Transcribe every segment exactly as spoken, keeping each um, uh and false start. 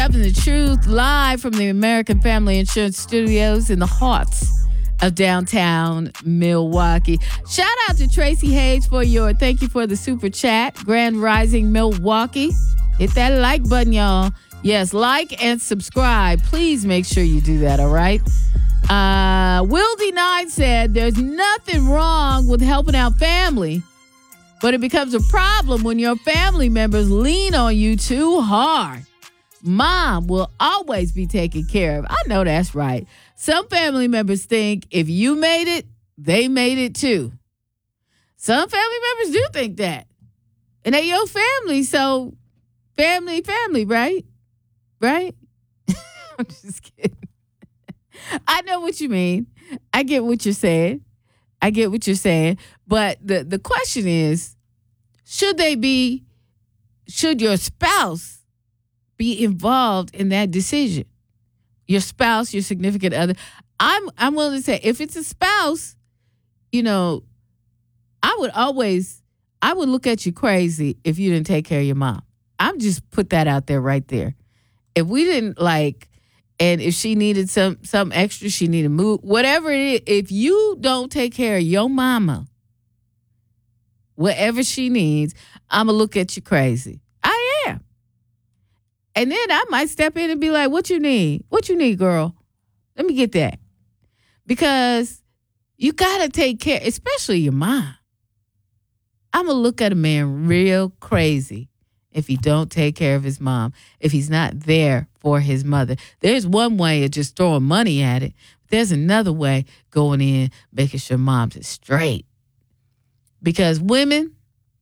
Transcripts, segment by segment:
Having the truth live from the American Family Insurance Studios in the hearts of downtown Milwaukee. Shout out to Tracy Hayes for your thank you for the super chat. Grand Rising Milwaukee. Hit that like button, y'all. Yes, like and subscribe. Please make sure you do that, all right? Uh, Will D nine said there's nothing wrong with helping out family, but it becomes a problem when your family members lean on you too hard. Mom will always be taken care of. I know that's right. Some family members think if you made it, they made it too. Some family members do think that. And they your family, so family, family, right? Right? I'm just kidding. I know what you mean. I get what you're saying. I get what you're saying. But the, the question is, should they be, should your spouse be involved in that decision? Your spouse, your significant other. I'm I'm willing to say, if it's a spouse, you know, I would always, I would look at you crazy if you didn't take care of your mom. I'm just put that out there right there. If we didn't like, and if she needed some some extra, she needed move, whatever it is, if you don't take care of your mama, whatever she needs, I'm going to look at you crazy. I am. And then I might step in and be like, what you need? What you need, girl? Let me get that. Because you got to take care, especially your mom. I'm going to look at a man real crazy if he don't take care of his mom, if he's not there for his mother. There's one way of just throwing money at it. There's another way going in, making sure mom's is straight. Because women,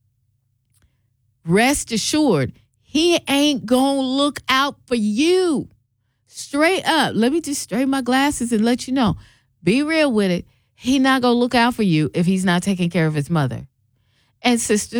rest assured, he ain't gonna look out for you. Straight up. Let me just straighten my glasses and let you know. Be real with it. He not gonna look out for you if he's not taking care of his mother. And sisters,